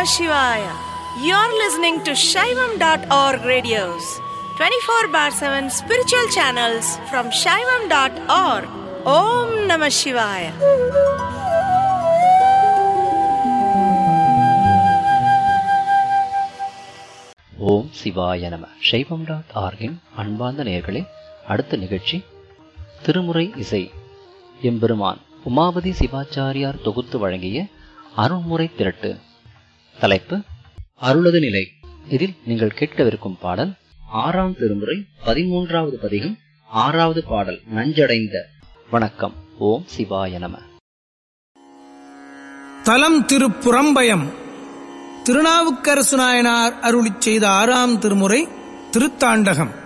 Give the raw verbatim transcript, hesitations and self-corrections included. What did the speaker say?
Shivaya. You're listening to Shaivam dot org radios, twenty-four bar seven spiritual channels from Shaivam dot org. Om Namah Shivaya. ஓம் சிவாய நம. சைவம் dot ஆர்கின் அன்பார்ந்த நேயர்களே, அடுத்த நிகழ்ச்சி திருமுறை இசை. எம்பெருமான் உமாபதி சிவாச்சாரியார் தொகுத்து வழங்கிய அருள்முறை திரட்டு. தலைப்பு அருளது நிலை. இதில் நீங்கள் கேட்கவிருக்கும் பாடல் ஆறாம் திருமுறை பதிமூன்றாவது பதிகம், ஆறாவது பாடல் நஞ்சடைந்த. வணக்கம். ஓம் சிவாய நம. தலம் திருப்புறம்பயம். திருநாவுக்கரசு நாயனார் அருளிச் செய்த ஆறாம் திருமுறை திருத்தாண்டகம்.